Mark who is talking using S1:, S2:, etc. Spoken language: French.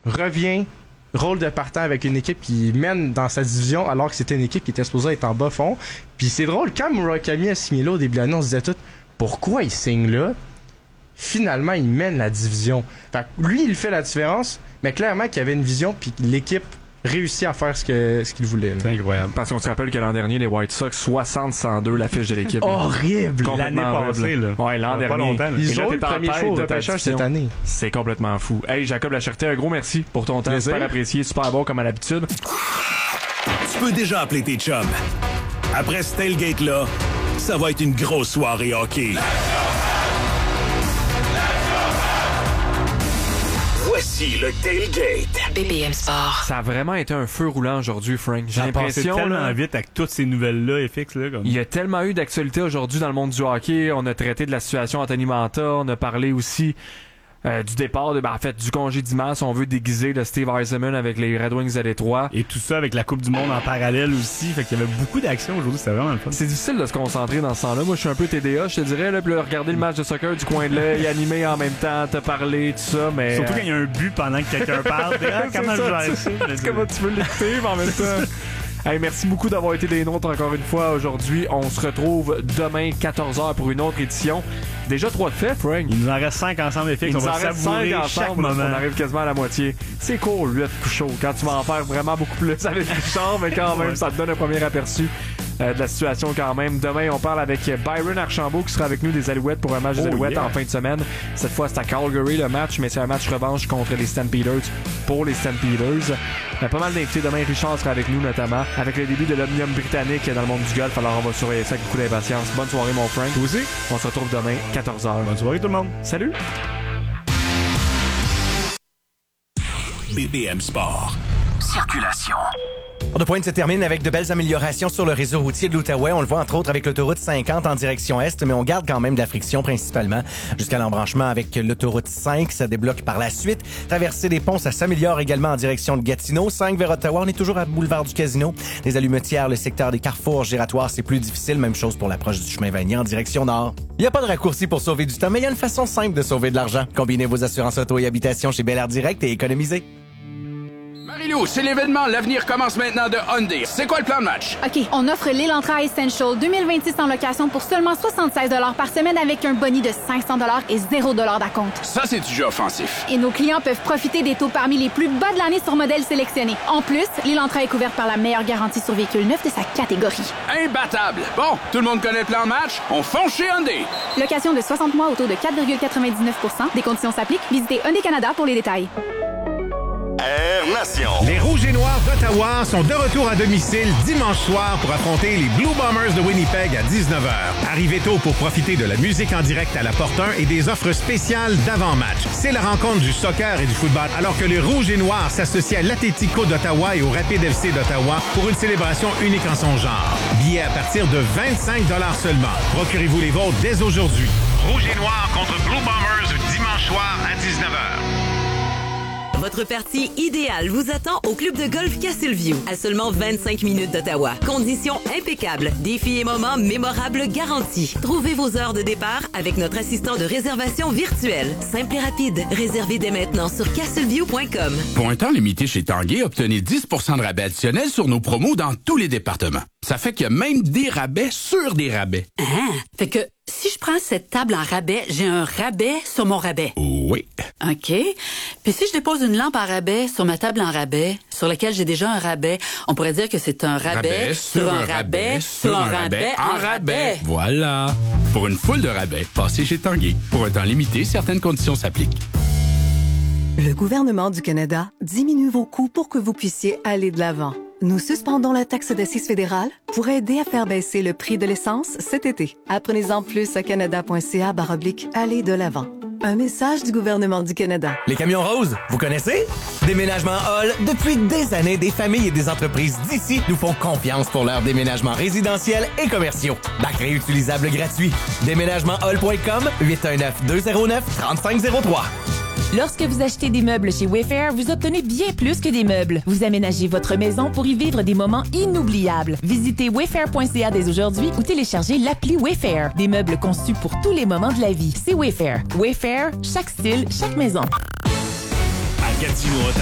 S1: revient, rôle de partant avec une équipe qui mène dans sa division alors que c'était une équipe qui était supposée être en bas fond. Puis c'est drôle, quand Murakami a signé là au début de l'année, on se disait tout, pourquoi il signe là? Finalement, il mène la division. Fait que lui, il fait la différence, mais clairement qu'il y avait une vision puis l'équipe réussit à faire ce qu'il voulait. Là.
S2: C'est incroyable. Parce qu'on se rappelle que l'an dernier, les White Sox, 60-102 la fiche de l'équipe.
S1: Horrible!
S2: L'année passée, là. Ouais, l'an dernier.
S3: Pas longtemps, là.
S1: Ils ont eu le premier choix au repêchage cette année.
S2: C'est complètement fou. Hey, Jacob Lacherté, un gros merci pour ton temps.
S1: Plaisir.
S2: Super apprécié, super bon comme à l'habitude.
S4: Tu peux déjà appeler tes chums. Après ce tailgate-là, ça va être une grosse soirée hockey. Voici le tailgate.
S5: BPM Sport.
S2: Ça a vraiment été un feu roulant aujourd'hui, Frank. J'ai
S3: J'ai passé
S2: l'impression
S3: tellement
S2: là,
S3: vite avec toutes ces nouvelles-là, FX, là. Comme...
S2: il y a tellement eu d'actualité aujourd'hui dans le monde du hockey. On a traité de la situation Anthony Manta. On a parlé aussi du départ, en fait, du congédiement, si on veut déguiser de Steve Eisenman avec les Red Wings de Détroit.
S3: Et tout ça avec la Coupe du Monde en parallèle aussi. Fait qu'il y avait beaucoup d'actions aujourd'hui. C'était vraiment le fun.
S2: C'est difficile de se concentrer dans ce temps-là. Moi, je suis un peu TDA, je te dirais. Là, puis là, regarder le match de soccer du coin de l'œil, animer en même temps, te parler, tout ça. Mais
S3: Surtout quand il y a un but pendant que quelqu'un parle. Comment je gère ça?
S2: Comment tu veux l'écouter, mais en même temps... Hey, merci beaucoup d'avoir été des nôtres encore une fois aujourd'hui. On se retrouve demain 14h pour une autre édition. Déjà 3 de fait, Frank.
S3: Il nous en reste 5 ensemble, FX.
S2: Il
S3: On
S2: nous en
S3: va
S2: reste
S3: savourer
S2: 5
S3: chaque
S2: ensemble.
S3: moment.
S2: On arrive quasiment à la moitié. C'est cool, 8 coups chauds. Quand tu vas en faire vraiment beaucoup plus avec Richard, mais quand même, ça te donne un premier aperçu de la situation quand même. Demain, on parle avec Byron Archambault qui sera avec nous des Alouettes pour un match des Alouettes en fin de semaine. Cette fois, c'est à Calgary le match, mais c'est un match revanche contre les Stampeders pour les Stampeders. Pas mal d'invités demain. Richard sera avec nous notamment avec le début de l'Omnium britannique dans le monde du golf. Alors on va surveiller ça avec beaucoup d'impatience. Bonne soirée mon Frank.
S3: Vous aussi.
S2: On se retrouve demain 14h.
S3: Bonne soirée tout le monde.
S2: Salut.
S4: BPM Sport. Circulation.
S6: Tour de Pointe se termine avec de belles améliorations sur le réseau routier de l'Outaouais. On le voit entre autres avec l'autoroute 50 en direction est, mais on garde quand même de la friction principalement jusqu'à l'embranchement avec l'autoroute 5. Ça débloque par la suite. Traversée des ponts, ça s'améliore également en direction de Gatineau. 5 vers Ottawa, on est toujours à boulevard du Casino. Les allumetières, le secteur des carrefours giratoires, c'est plus difficile. Même chose pour l'approche du chemin Vanier en direction nord. Il n'y a pas de raccourci pour sauver du temps, mais il y a une façon simple de sauver de l'argent. Combinez vos assurances auto et habitation chez Bel Air Direct et économisez.
S7: Marilou, c'est l'événement. L'avenir commence maintenant de Hyundai. C'est quoi le plan de match?
S8: OK, on offre l'Elantra Essential 2026 en location pour seulement 76 $ par semaine avec un boni de 500 $ et 0 $ d'acompte.
S7: Ça, c'est du jeu offensif.
S8: Et nos clients peuvent profiter des taux parmi les plus bas de l'année sur modèles sélectionnés. En plus, l'Elantra est couverte par la meilleure garantie sur véhicule neuf de sa catégorie.
S7: Imbattable. Bon, tout le monde connaît le plan de match. On fonce chez Hyundai.
S8: Location de 60 mois au taux de 4,99 %. Des conditions s'appliquent. Visitez Hyundai Canada pour les détails.
S4: Air Nation.
S9: Les Rouges et Noirs d'Ottawa sont de retour à domicile dimanche soir pour affronter les Blue Bombers de Winnipeg à 19h. Arrivez tôt pour profiter de la musique en direct à la Porte 1 et des offres spéciales d'avant-match. C'est la rencontre du soccer et du football, alors que les Rouges et Noirs s'associent à l'Atlético d'Ottawa et au Rapid FC d'Ottawa pour une célébration unique en son genre. Billets à partir de 25 $ seulement. Procurez-vous les vôtres dès aujourd'hui. Rouges et Noirs contre Blue Bombers dimanche soir à 19h.
S5: Votre partie idéale vous attend au club de golf Castleview, à seulement 25 minutes d'Ottawa. Conditions impeccables, défis et moments mémorables garantis. Trouvez vos heures de départ avec notre assistant de réservation virtuel. Simple et rapide. Réservez dès maintenant sur castleview.com.
S10: Pour un temps limité chez Tanguay, obtenez 10 % de rabais additionnels sur nos promos dans tous les départements. Ça fait qu'il y a même des rabais sur des rabais.
S11: Ah, fait que si je prends cette table en rabais, j'ai un rabais sur mon rabais.
S10: Oui.
S11: OK. Puis si je dépose une lampe en rabais sur ma table en rabais, sur laquelle j'ai déjà un rabais, on pourrait dire que c'est un rabais sur un rabais sur un rabais en rabais.
S10: Voilà. Pour une foule de rabais, passez chez Tanguay. Pour un temps limité, certaines conditions s'appliquent.
S12: Le gouvernement du Canada diminue vos coûts pour que vous puissiez aller de l'avant. Nous suspendons la taxe d'assises fédérale pour aider à faire baisser le prix de l'essence cet été. Apprenez-en plus à canada.ca/aller de l'avant. Un message du gouvernement du Canada.
S6: Les camions roses, vous connaissez? Déménagement Hall, depuis des années, des familles et des entreprises d'ici nous font confiance pour leurs déménagements résidentiels et commerciaux. Bac réutilisable gratuit. Déménagementhall.com, 819-209-3503.
S13: Lorsque vous achetez des meubles chez Wayfair, vous obtenez bien plus que des meubles. Vous aménagez votre maison pour y vivre des moments inoubliables. Visitez wayfair.ca dès aujourd'hui ou téléchargez l'appli Wayfair. Des meubles conçus pour tous les moments de la vie. C'est Wayfair. Wayfair, chaque style, chaque maison.
S4: À Gatineau,